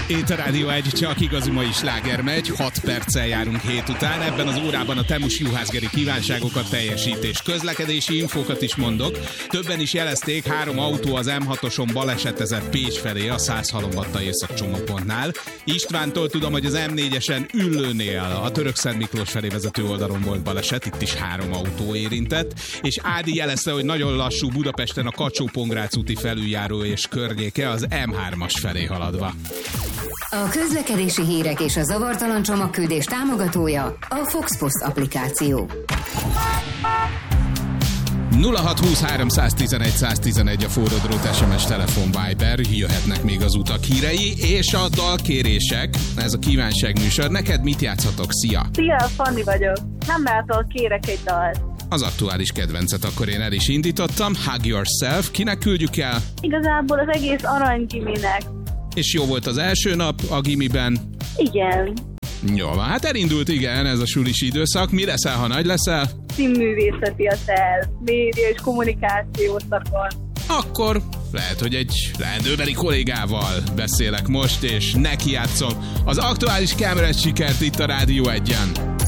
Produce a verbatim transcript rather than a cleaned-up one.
Itt a Rádió egy, csak igazi mai sláger megy, hat perccel járunk hét után. Ebben az órában a Temusi juhászgeri kívánságokat teljesítés. Közlekedési infókat is mondok. Többen is jelezték, három autó az em hatoson balesetezett Pécs felé a Szászhalombatta északcsomópontnál. Istvántól tudom, hogy az em négyesen Üllőnél a Törökszent Miklós felé vezető oldalon volt baleset, itt is három autó érintett. És Ádi jelezte, hogy nagyon lassú Budapesten a Kacsó-Pongrác úti felüljáró és környéke az em hármas felé haladva. A közlekedési hírek és a zavartalan csomagküldés támogatója a Foxpost applikáció. nulla hat huszonhárom száztizenegy száztizenegy a forradrót es em es telefon Viber, jöhetnek még az utak hírei és a dalkérések. Ez a kívánságműsor. Neked mit játszhatok? Szia! Szia, Fanni vagyok. Nem látod, kérek egy dalt. Az aktuális kedvencet akkor én el is indítottam. Hug Yourself. Kinek küldjük el? Igazából az egész Aranygiminek. És jó volt az első nap a gimiben? Igen. Jó, hát elindult igen ez a sulis időszak. Mi leszel, ha nagy leszel? Színművészeti a terv, média és kommunikáció szakon. Akkor lehet, hogy egy leendőbeli kollégával beszélek most, és neki játszom az aktuális Cameron sikert itt a Rádió egyen.